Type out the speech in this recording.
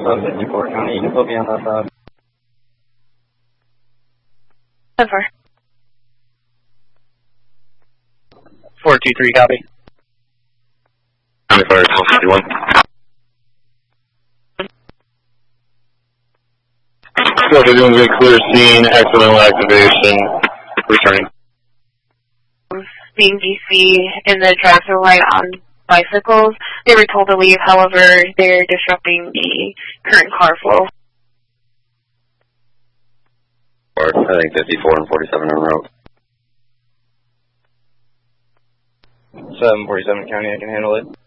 in Newport County. You can put me on that side. Over. 423, copy. 95, 451. So they're doing good, clear scene, accidental activation, returning. Being DC in the drive-thru light on bicycles. They were told to leave, however, they're disrupting the current car flow. I think 54 and 47 en route. 747 County, I can handle it.